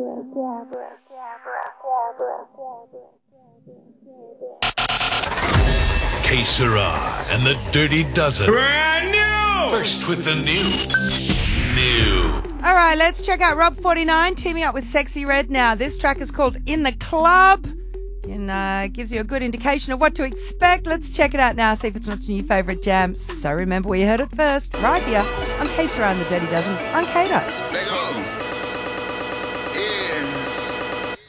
Que Sera and the Dirty Dozen. Brand new! First with the new. All right, let's check out Rob 49 teaming up with Sexy Red now. This track is called In the Club and gives you a good indication of what to expect. Let's check it out now, see if it's not your new favourite jam. So remember where you heard it first, right here on Que Sera and the Dirty Dozen on Kato.